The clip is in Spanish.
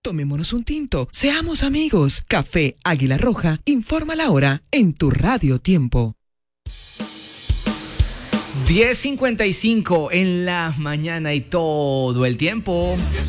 Tomémonos un tinto, seamos amigos. Café Águila Roja, informa la hora en tu Radio Tiempo. 10:55 en la mañana y todo el tiempo.